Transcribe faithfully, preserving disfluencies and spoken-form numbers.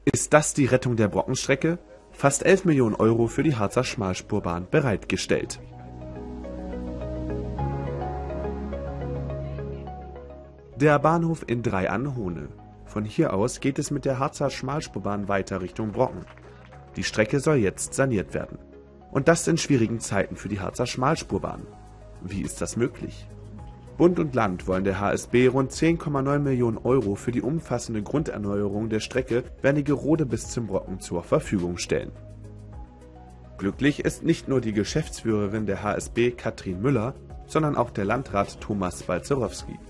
Ist das die Rettung der Brockenstrecke? Fast elf Millionen Euro für die Harzer Schmalspurbahn bereitgestellt. Der Bahnhof in Drei an Hohne. Von hier aus geht es mit der Harzer Schmalspurbahn weiter Richtung Brocken. Die Strecke soll jetzt saniert werden. Und das in schwierigen Zeiten für die Harzer Schmalspurbahn. Wie ist das möglich? Bund und Land wollen der H S B rund zehn Komma neun Millionen Euro für die umfassende Grunderneuerung der Strecke Wernigerode bis zum Brocken zur Verfügung stellen. Glücklich ist nicht nur die Geschäftsführerin der H S B Katrin Müller, sondern auch der Landrat Thomas Balzerowski.